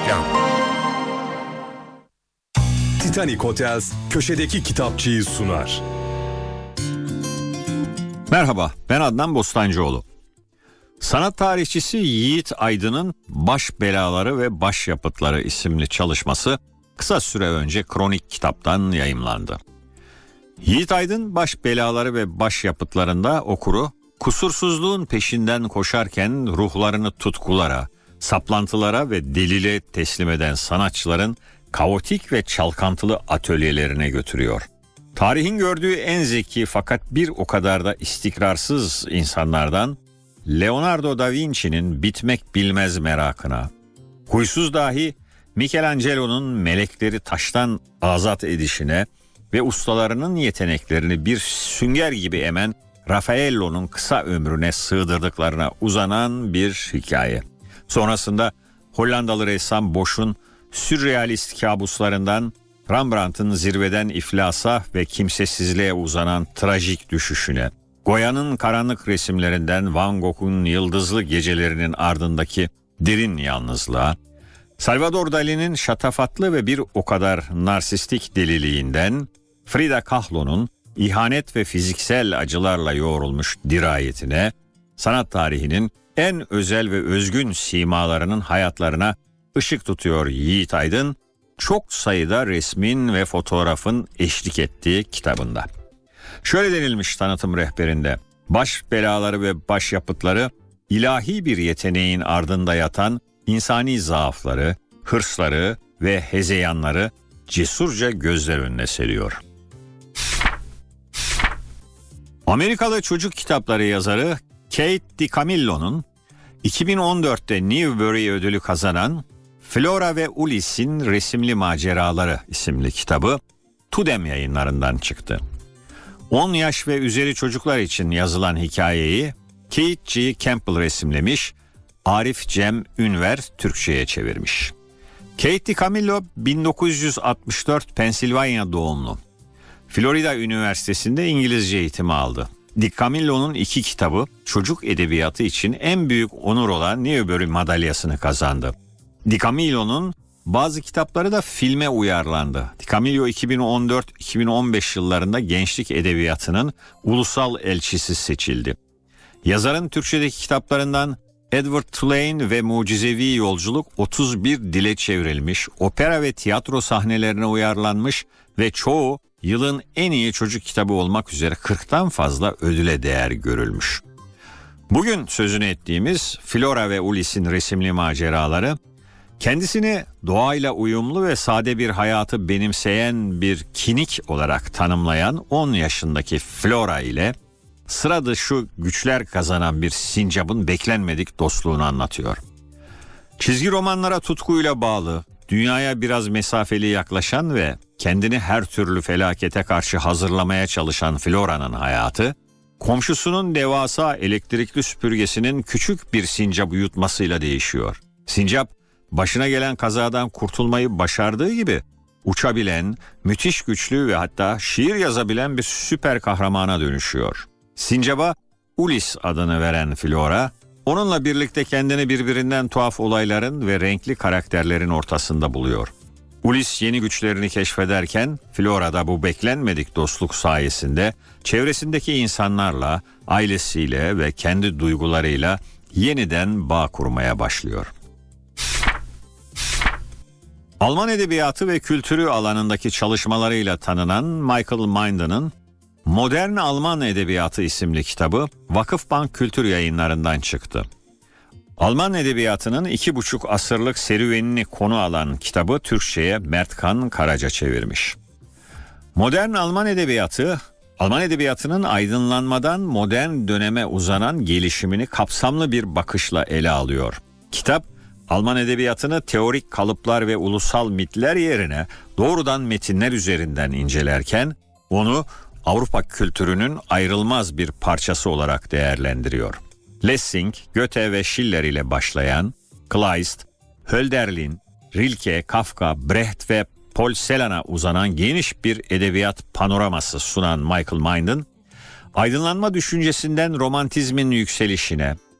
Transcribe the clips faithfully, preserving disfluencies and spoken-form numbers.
Özkan. Titanic Hotels köşedeki kitapçıyı sunar. Merhaba, ben Adnan Bostancıoğlu. Sanat tarihçisi Yiğit Aydın'ın Baş Belaları ve Başyapıtları isimli çalışması kısa süre önce Kronik Kitap'tan yayımlandı. Yiğit Aydın Baş Belaları ve Başyapıtlarında okuru kusursuzluğun peşinden koşarken ruhlarını tutkulara, saplantılara ve delile teslim eden sanatçıların kaotik ve çalkantılı atölyelerine götürüyor. Tarihin gördüğü en zeki fakat bir o kadar da istikrarsız insanlardan Leonardo da Vinci'nin bitmek bilmez merakına, huysuz dahi Michelangelo'nun melekleri taştan azat edişine ve ustalarının yeteneklerini bir sünger gibi emen Raffaello'nun kısa ömrüne sığdırdıklarına uzanan bir hikaye. Sonrasında Hollandalı ressam Bosch'un sürrealist kabuslarından Rembrandt'ın zirveden iflasa ve kimsesizliğe uzanan trajik düşüşüne, Goya'nın karanlık resimlerinden Van Gogh'un yıldızlı gecelerinin ardındaki derin yalnızlığa, Salvador Dali'nin şatafatlı ve bir o kadar narsistik deliliğinden Frida Kahlo'nun ihanet ve fiziksel acılarla yoğrulmuş dirayetine, sanat tarihinin en özel ve özgün simalarının hayatlarına ışık tutuyor Yiğit Aydın, çok sayıda resmin ve fotoğrafın eşlik ettiği kitabında. Şöyle denilmiş tanıtım rehberinde: baş belaları ve başyapıtları ilahi bir yeteneğin ardında yatan insani zaafları, hırsları ve hezeyanları cesurca gözler önüne seriyor. Amerikalı çocuk kitapları yazarı Kate DiCamillo'nun iki bin on dörtte Newbery ödülü kazanan Flora ve Ulysses'in Resimli Maceraları isimli kitabı Tudem yayınlarından çıktı. on yaş ve üzeri çocuklar için yazılan hikayeyi Kate G. Campbell resimlemiş, Arif Cem Ünver Türkçe'ye çevirmiş. Kate DiCamillo bin dokuz yüz altmış dört Pensilvanya doğumlu. Florida Üniversitesi'nde İngilizce eğitimi aldı. DiCamillo'nun iki kitabı çocuk edebiyatı için en büyük onur olan Newbery madalyasını kazandı. DiCamillo'nun bazı kitapları da filme uyarlandı. DiCamillo iki bin on dört iki bin on beş yıllarında gençlik edebiyatının ulusal elçisi seçildi. Yazarın Türkçedeki kitaplarından Edward Tulane ve Mucizevi Yolculuk otuz bir dile çevrilmiş, opera ve tiyatro sahnelerine uyarlanmış ve çoğu yılın en iyi çocuk kitabı olmak üzere kırktan fazla ödüle değer görülmüş. Bugün sözünü ettiğimiz Flora ve Ulysses'in Resimli Maceraları, kendisini doğayla uyumlu ve sade bir hayatı benimseyen bir kinik olarak tanımlayan on yaşındaki Flora ile sıra dışı güçler kazanan bir sincapın beklenmedik dostluğunu anlatıyor. Çizgi romanlara tutkuyla bağlı, dünyaya biraz mesafeli yaklaşan ve kendini her türlü felakete karşı hazırlamaya çalışan Flora'nın hayatı, komşusunun devasa elektrikli süpürgesinin küçük bir sincapı yutmasıyla değişiyor. Sincap, başına gelen kazadan kurtulmayı başardığı gibi uçabilen, müthiş güçlü ve hatta şiir yazabilen bir süper kahramana dönüşüyor. Sincap'a Ulysses adını veren Flora, onunla birlikte kendini birbirinden tuhaf olayların ve renkli karakterlerin ortasında buluyor. Ulysses yeni güçlerini keşfederken Flora da bu beklenmedik dostluk sayesinde çevresindeki insanlarla, ailesiyle ve kendi duygularıyla yeniden bağ kurmaya başlıyor. Alman edebiyatı ve kültürü alanındaki çalışmalarıyla tanınan Michael Minden'ın Modern Alman Edebiyatı isimli kitabı Vakıfbank Kültür Yayınlarından çıktı. Alman edebiyatının iki buçuk asırlık serüvenini konu alan kitabı Türkçe'ye Mertkan Karaca çevirmiş. Modern Alman Edebiyatı, Alman edebiyatının aydınlanmadan modern döneme uzanan gelişimini kapsamlı bir bakışla ele alıyor. Kitap, Alman edebiyatını teorik kalıplar ve ulusal mitler yerine doğrudan metinler üzerinden incelerken onu Avrupa kültürünün ayrılmaz bir parçası olarak değerlendiriyor. Lessing, Goethe ve Schiller ile başlayan, Kleist, Hölderlin, Rilke, Kafka, Brecht ve Paul Celan'a uzanan geniş bir edebiyat panoraması sunan Michael Minden, aydınlanma düşüncesinden romantizmin yükselişine,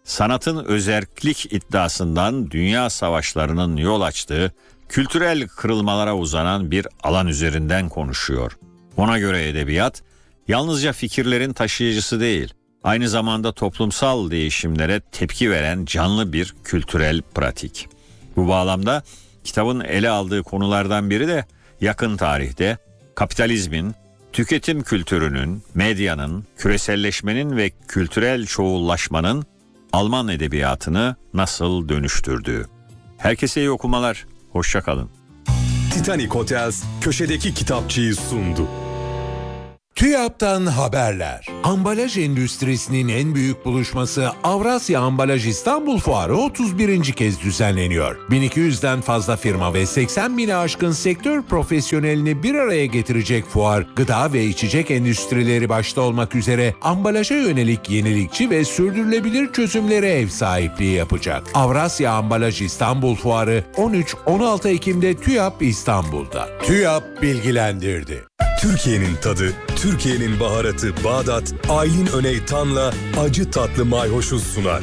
sanatın özerklik iddiasından dünya savaşlarının yol açtığı kültürel kırılmalara uzanan bir alan üzerinden konuşuyor. Ona göre edebiyat yalnızca fikirlerin taşıyıcısı değil, aynı zamanda toplumsal değişimlere tepki veren canlı bir kültürel pratik. Bu bağlamda kitabın ele aldığı konulardan biri de yakın tarihte kapitalizmin, tüketim kültürünün, medyanın, küreselleşmenin ve kültürel çoğullaşmanın Alman edebiyatını nasıl dönüştürdüğü. Herkese iyi okumalar, hoşça kalın. Titanic Hotels köşedeki kitapçıyı sundu. TÜYAP'tan haberler. Ambalaj endüstrisinin en büyük buluşması Avrasya Ambalaj İstanbul Fuarı otuz birinci kez düzenleniyor. bin iki yüzden fazla firma ve seksen bine aşkın sektör profesyonelini bir araya getirecek fuar, gıda ve içecek endüstrileri başta olmak üzere ambalaja yönelik yenilikçi ve sürdürülebilir çözümlere ev sahipliği yapacak. Avrasya Ambalaj İstanbul Fuarı on üç on altı Ekim'de TÜYAP İstanbul'da. TÜYAP bilgilendirdi. Türkiye'nin tadı, Türkiye'nin baharatı Bağdat, Aylin Öney Tan'la acı tatlı mayhoşu sunar.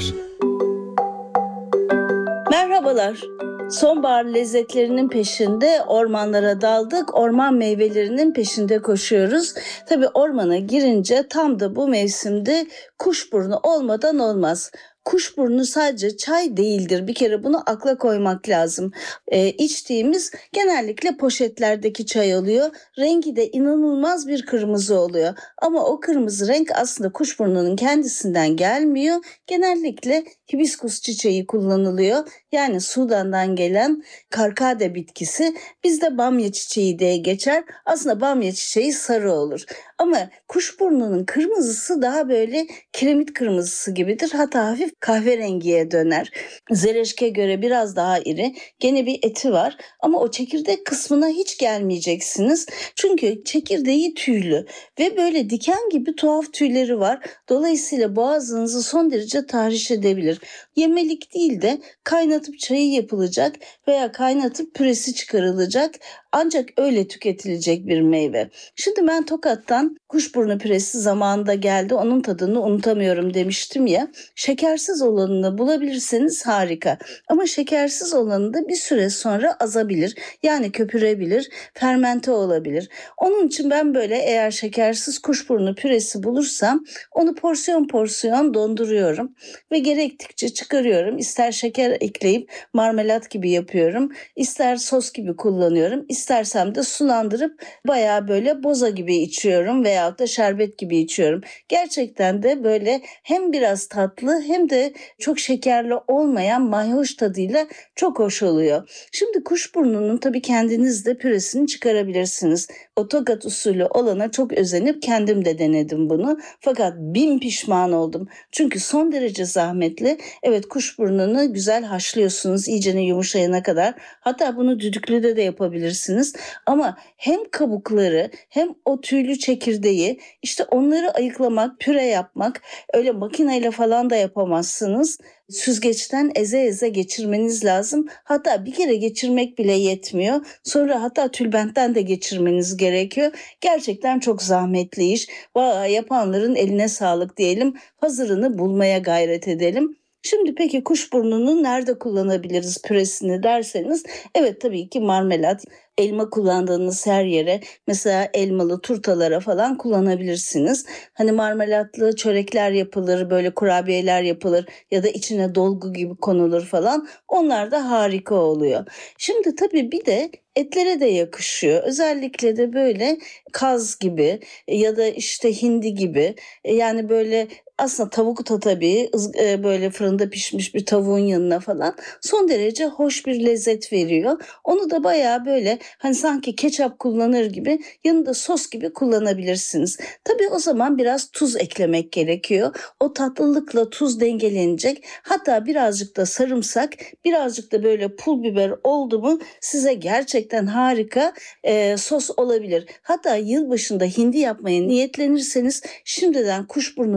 Merhabalar. Sonbahar lezzetlerinin peşinde ormanlara daldık. Orman meyvelerinin peşinde koşuyoruz. Tabii ormana girince tam da bu mevsimde kuşburnu olmadan olmaz. Kuşburnu sadece çay değildir. Bir kere bunu akla koymak lazım. Ee, içtiğimiz genellikle poşetlerdeki çay oluyor. Rengi de inanılmaz bir kırmızı oluyor. Ama o kırmızı renk aslında kuşburnunun kendisinden gelmiyor. Genellikle hibiskus çiçeği kullanılıyor. Yani Sudan'dan gelen karkade bitkisi. Bizde bamya çiçeği diye geçer. Aslında bamya çiçeği sarı olur. Ama kuşburnunun kırmızısı daha böyle kiremit kırmızısı gibidir. Hatta hafif kahverengiye döner. Zereşke göre biraz daha iri. Gene bir eti var ama o çekirdek kısmına hiç gelmeyeceksiniz. Çünkü çekirdeği tüylü ve böyle diken gibi tuhaf tüyleri var. Dolayısıyla boğazınızı son derece tahriş edebilir. Yemelik değil de kaynatıp çayı yapılacak veya kaynatıp püresi çıkarılacak. Ancak öyle tüketilecek bir meyve. Şimdi ben Tokat'tan kuşburnu püresi zamanında geldi. Onun tadını unutamıyorum demiştim ya. Şekersiz olanını bulabilirseniz harika. Ama şekersiz olanı da bir süre sonra azabilir. Yani köpürebilir, fermente olabilir. Onun için ben böyle eğer şekersiz kuşburnu püresi bulursam onu porsiyon porsiyon donduruyorum. Ve gerektikçe çıkarıyorum. İster şeker ekleyip marmelat gibi yapıyorum. İster sos gibi kullanıyorum. İstersem de sulandırıp bayağı böyle boza gibi içiyorum veyahut da şerbet gibi içiyorum. Gerçekten de böyle hem biraz tatlı hem de çok şekerli olmayan mayhoş tadıyla çok hoş oluyor. Şimdi kuşburnunun tabii kendiniz de püresini çıkarabilirsiniz. O Tokat usulü olana çok özenip kendim de denedim bunu. Fakat bin pişman oldum. Çünkü son derece zahmetli. Evet, kuşburnunu güzel haşlıyorsunuz iyicene yumuşayana kadar. Hatta bunu düdüklüde de yapabilirsiniz. Ama hem kabukları hem o tüylü çekirdeği işte onları ayıklamak, püre yapmak öyle makineyle falan da yapamazsınız. Süzgeçten eze eze geçirmeniz lazım. Hatta bir kere geçirmek bile yetmiyor. Sonra hatta tülbentten de geçirmeniz gerekiyor. Gerçekten çok zahmetli iş. Vay, yapanların eline sağlık diyelim. Hazırını bulmaya gayret edelim. Şimdi peki kuşburnunu nerede kullanabiliriz püresini derseniz, evet tabii ki marmelat, elma kullandığınız her yere, mesela elmalı turtalara falan kullanabilirsiniz. Hani marmelatlı çörekler yapılır, böyle kurabiyeler yapılır ya da içine dolgu gibi konulur falan. Onlar da harika oluyor. Şimdi tabii bir de etlere de yakışıyor. Özellikle de böyle kaz gibi ya da işte hindi gibi, yani böyle aslında tavuk da tabii böyle fırında pişmiş bir tavuğun yanına falan son derece hoş bir lezzet veriyor. Onu da bayağı böyle hani sanki ketçap kullanır gibi yanında sos gibi kullanabilirsiniz. Tabii o zaman biraz tuz eklemek gerekiyor. O tatlılıkla tuz dengelenecek. Hatta birazcık da sarımsak, birazcık da böyle pul biber oldu mu size gerçekten harika e, sos olabilir. Hatta yılbaşında hindi yapmaya niyetlenirseniz şimdiden kuşburnunu bir kenara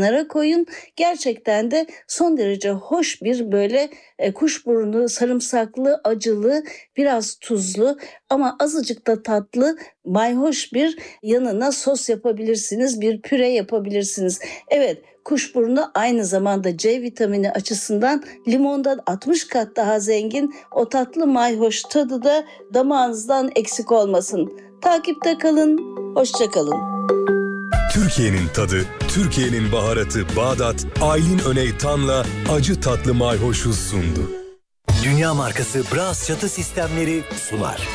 kenara koyun. Gerçekten de son derece hoş bir böyle e, kuşburnu, sarımsaklı, acılı, biraz tuzlu ama azıcık da tatlı, mayhoş bir yanına sos yapabilirsiniz, bir püre yapabilirsiniz. Evet, kuşburnu aynı zamanda C vitamini açısından limondan altmış kat daha zengin. O tatlı mayhoş tadı da damağınızdan eksik olmasın. Takipte kalın, hoşça kalın. Türkiye'nin tadı, Türkiye'nin baharatı Bağdat, Aylin Öney Tan'la acı tatlı mayhoşu sundu. Dünya markası Bras çatı sistemleri sunar.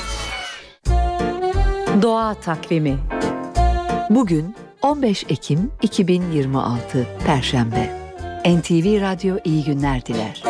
Doğa takvimi. Bugün on beş Ekim iki bin yirmi altı Perşembe. N T V Radyo iyi günler diler.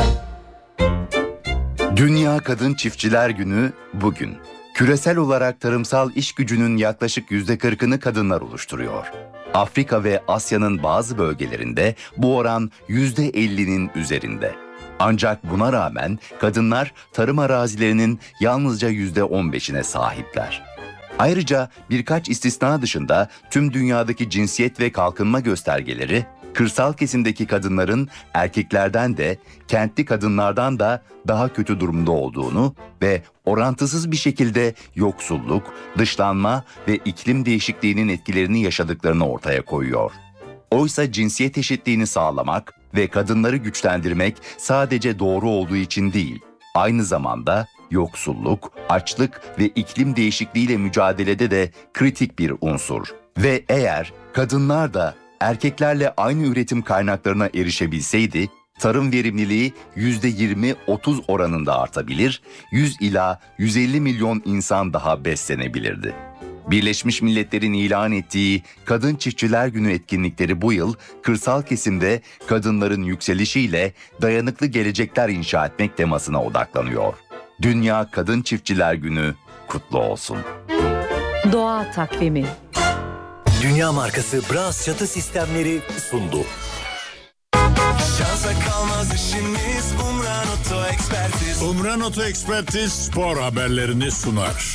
Dünya Kadın Çiftçiler Günü bugün. Küresel olarak tarımsal iş gücünün yaklaşık yüzde kırkını kadınlar oluşturuyor. Afrika ve Asya'nın bazı bölgelerinde bu oran yüzde ellinin üzerinde. Ancak buna rağmen kadınlar tarım arazilerinin yalnızca yüzde on beşine sahipler. Ayrıca birkaç istisna dışında tüm dünyadaki cinsiyet ve kalkınma göstergeleri, kırsal kesimdeki kadınların erkeklerden de, kentli kadınlardan da daha kötü durumda olduğunu ve orantısız bir şekilde yoksulluk, dışlanma ve iklim değişikliğinin etkilerini yaşadıklarını ortaya koyuyor. Oysa cinsiyet eşitliğini sağlamak ve kadınları güçlendirmek sadece doğru olduğu için değil, aynı zamanda yoksulluk, açlık ve iklim değişikliğiyle mücadelede de kritik bir unsur. Ve eğer kadınlar da erkeklerle aynı üretim kaynaklarına erişebilseydi, tarım verimliliği yüzde yirmi otuz oranında artabilir, yüz ila yüz elli milyon insan daha beslenebilirdi. Birleşmiş Milletler'in ilan ettiği Kadın Çiftçiler Günü etkinlikleri bu yıl kırsal kesimde kadınların yükselişiyle dayanıklı gelecekler inşa etmek temasına odaklanıyor. Dünya Kadın Çiftçiler Günü kutlu olsun. Doğa takvimi. Dünya markası Bras çatı sistemleri sundu. Şansa kalmaz işimiz Umran Oto Ekspertiz. Umran Oto Ekspertiz spor haberlerini sunar.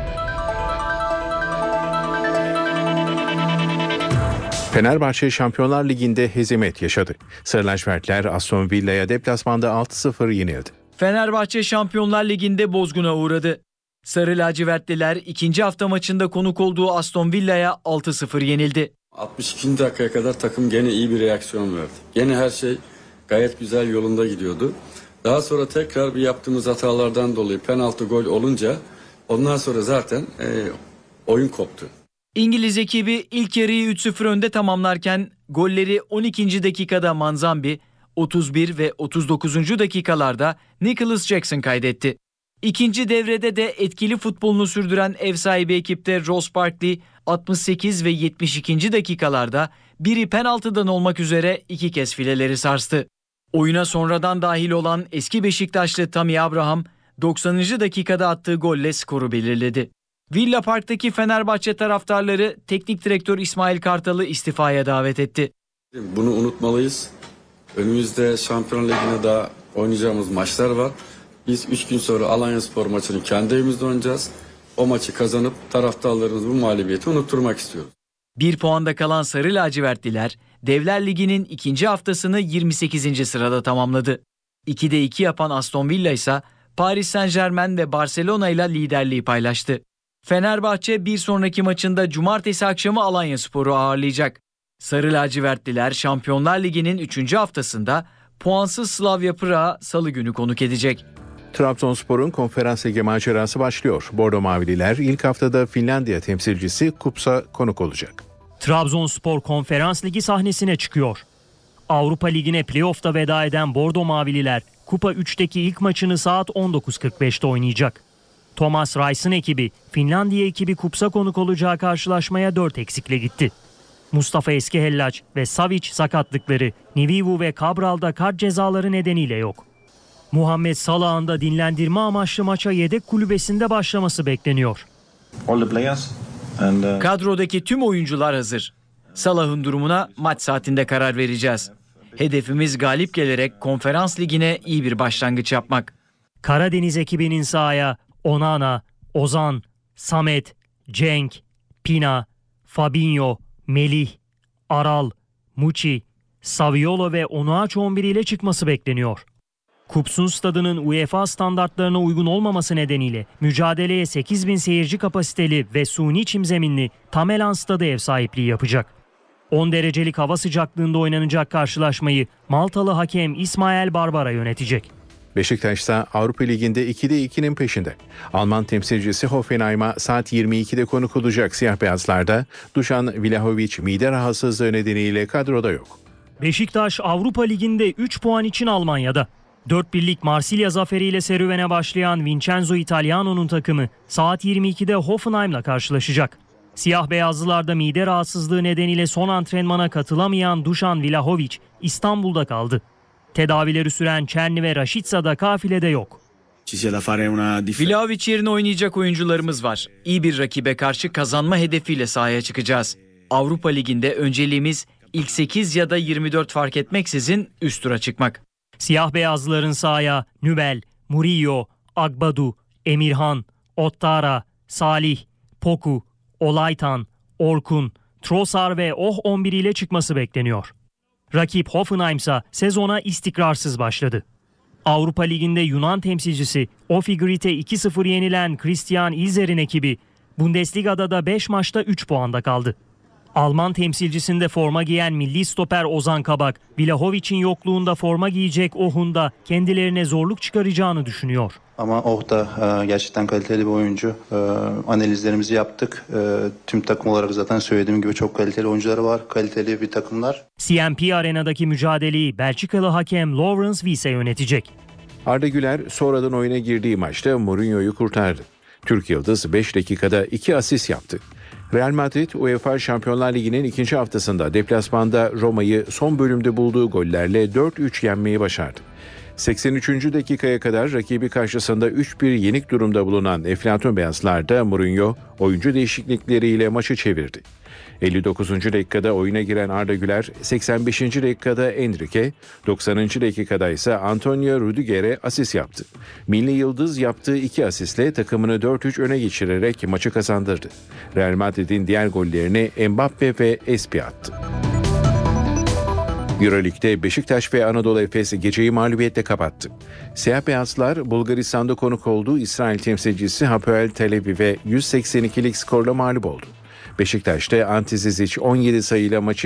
Fenerbahçe Şampiyonlar Ligi'nde hezimet yaşadı. Sarı lacivertler Aston Villa'ya deplasmanda altı sıfır yenildi. Fenerbahçe Şampiyonlar Ligi'nde bozguna uğradı. Sarı lacivertliler ikinci hafta maçında konuk olduğu Aston Villa'ya altı sıfır yenildi. altmış ikinci dakikaya kadar takım gene iyi bir reaksiyon verdi. Gene her şey gayet güzel yolunda gidiyordu. Daha sonra tekrar bir yaptığımız hatalardan dolayı penaltı gol olunca ondan sonra zaten e, oyun koptu. İngiliz ekibi ilk yarıyı üç sıfır önde tamamlarken golleri on ikinci dakikada Manzambi, otuz bir ve otuz dokuzuncu dakikalarda Nicholas Jackson kaydetti. İkinci devrede de etkili futbolunu sürdüren ev sahibi ekipte Ross Barkley altmış sekiz ve yetmiş ikinci dakikalarda biri penaltıdan olmak üzere iki kez fileleri sarstı. Oyuna sonradan dahil olan eski Beşiktaşlı Tammy Abraham doksanıncı dakikada attığı golle skoru belirledi. Villa Park'taki Fenerbahçe taraftarları teknik direktör İsmail Kartal'ı istifaya davet etti. Bunu unutmalıyız. Önümüzde Şampiyonlar Ligi'ne daha oynayacağımız maçlar var. Biz üç gün sonra Alanyaspor maçını kendi evimizde oynayacağız. O maçı kazanıp taraftarlarımız bu mağlubiyeti unutturmak istiyoruz. Bir puanda kalan Sarı lacivertliler Devler Ligi'nin ikinci haftasını yirmi sekizinci sırada tamamladı. ikide iki yapan Aston Villa ise Paris Saint-Germain ve Barcelona ile liderliği paylaştı. Fenerbahçe bir sonraki maçında cumartesi akşamı Alanyaspor'u ağırlayacak. Sarı lacivertliler Şampiyonlar Ligi'nin üçüncü haftasında puansız Slavia Prag'ı salı günü konuk edecek. Trabzonspor'un konferans ligi macerası başlıyor. Bordo Mavililer ilk haftada Finlandiya temsilcisi Kups'a konuk olacak. Trabzonspor konferans ligi sahnesine çıkıyor. Avrupa Ligi'ne playoff'ta veda eden Bordo Mavililer Kupa üçteki ilk maçını saat on dokuz kırk beşte oynayacak. Thomas Reis'in ekibi Finlandiya ekibi Kups'a konuk olacağı karşılaşmaya dört eksikle gitti. Mustafa Eskehellaç ve Savic sakatlıkları, Nivivu ve Cabral'da kart cezaları nedeniyle yok. Muhammed Salah'ın da dinlendirme amaçlı maça yedek kulübesinde başlaması bekleniyor. Kadrodaki tüm oyuncular hazır. Salah'ın durumuna maç saatinde karar vereceğiz. Hedefimiz galip gelerek konferans ligine iyi bir başlangıç yapmak. Karadeniz ekibinin sahaya Onana, Ozan, Samet, Cenk, Pina, Fabinho, Melih, Aral, Muçi, Saviolo ve Onuachu on bir ile çıkması bekleniyor. Kupsun stadının UEFA standartlarına uygun olmaması nedeniyle mücadeleye sekiz bin seyirci kapasiteli ve suni çim zeminli Tamelan stadı ev sahipliği yapacak. on derecelik hava sıcaklığında oynanacak karşılaşmayı Maltalı hakem İsmail Barbara yönetecek. Beşiktaş ise Avrupa Ligi'nde ikide ikinin peşinde. Alman temsilcisi Hoffenheim'a saat yirmi ikide konuk olacak. Siyah beyazlarda Dušan Vlahović mide rahatsızlığı nedeniyle kadroda yok. Beşiktaş Avrupa Ligi'nde üç puan için Almanya'da. dört birlik Marsilya zaferiyle serüvene başlayan Vincenzo Italiano'nun takımı saat yirmi ikide Hoffenheim'la karşılaşacak. Siyah beyazlılarda mide rahatsızlığı nedeniyle son antrenmana katılamayan Dušan Vlahović İstanbul'da kaldı. Tedavileri süren Černi ve Rashica da kafilede yok. Vlahović yerine oynayacak oyuncularımız var. İyi bir rakibe karşı kazanma hedefiyle sahaya çıkacağız. Avrupa Ligi'nde önceliğimiz ilk sekiz ya da yirmi dört fark etmeksizin üst tura çıkmak. Siyah beyazlıların sahaya Nübel, Murillo, Agbadu, Emirhan, Ottara, Salih, Poku, Olaytan, Orkun, Trossard ve Oh on bir ile çıkması bekleniyor. Rakip Hoffenheim ise sezona istikrarsız başladı. Avrupa Ligi'nde Yunan temsilcisi Ophigrit'e iki sıfır yenilen Christian Ilzer'in ekibi Bundesliga'da da beş maçta üç puanda kaldı. Alman temsilcisinde forma giyen milli stoper Ozan Kabak, Vlahović'in yokluğunda forma giyecek Oh'un da kendilerine zorluk çıkaracağını düşünüyor. Ama Oh da e, gerçekten kaliteli bir oyuncu. E, analizlerimizi yaptık. E, tüm takım olarak zaten söylediğim gibi çok kaliteli oyuncuları var. Kaliteli bir takımlar. C M P Arena'daki mücadeleyi Belçikalı hakem Laurens Wiese yönetecek. Arda Güler sonradan oyuna girdiği maçta Mourinho'yu kurtardı. Türk Yıldız beş dakikada iki asist yaptı. Real Madrid UEFA Şampiyonlar Ligi'nin ikinci haftasında deplasmanda Roma'yı son bölümde bulduğu gollerle dört üç yenmeyi başardı. seksen üçüncü dakikaya kadar rakibi karşısında üç bir yenik durumda bulunan Eflatun Beyazlar'da Mourinho oyuncu değişiklikleriyle maçı çevirdi. elli dokuzuncu dakikada oyuna giren Arda Güler, seksen beşinci dakikada Enrique, doksanıncı dakikada ise Antonio Rüdiger'e asist yaptı. Milli Yıldız yaptığı iki asistle takımını dört üç öne geçirerek maçı kazandırdı. Real Madrid'in diğer gollerini Mbappe ve Espi attı. Euroleague'de Beşiktaş ve Anadolu Efes geceyi mağlubiyetle kapattı. Siyah beyazlar Bulgaristan'da konuk olduğu İsrail temsilcisi Hapoel Tel Aviv'e yüz seksen ikilik skorla mağlup oldu. Beşiktaş'ta Ante Zizic on yedi sayıyla maçı